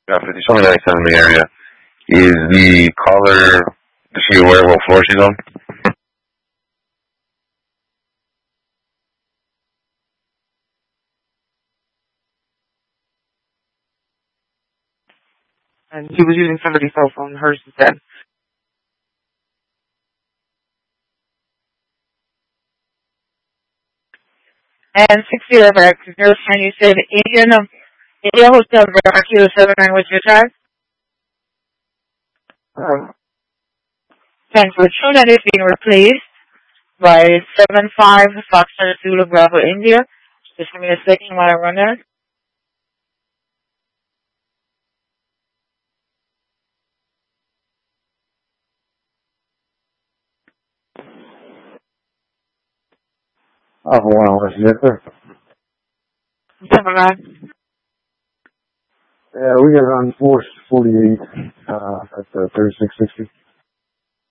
After you told me that he's in the area, is the caller, is she aware what floor she's on? And he was using somebody's cell phone. Hers is dead. And 60 back. Can you say the India Hotel Kilo 79 with your tag? Thanks for tuning in. It's being replaced by 75 Foxtrot Zulu Bravo India. Just give me a second while I run that. Well, yes, sir. Yeah, we got on force 48 at 3660.